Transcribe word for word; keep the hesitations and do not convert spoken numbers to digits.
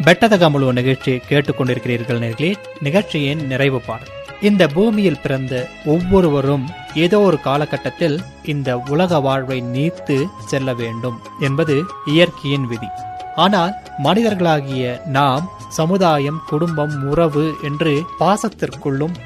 பெட்டதகமுழு நிகழ்ச்சி கேட்டுக்கொண்டிருக்கிறீர்கள் நேர்களே. நிகழ்ச்சியின் நிறைவு பாடல். இந்த பூமியில் பிறந்த ஒவ்வொருவரும் ஏதோ ஒரு காலகட்டத்தில் இந்த உலக வாழ்வை நீத்து செல்ல வேண்டும் என்பது இயற்கையின் விதி. ஆனால் மனிதர்களாகிய நாம் சமுதாயம், குடும்பம், உறவு என்று பாசத்திற்குள்ளும்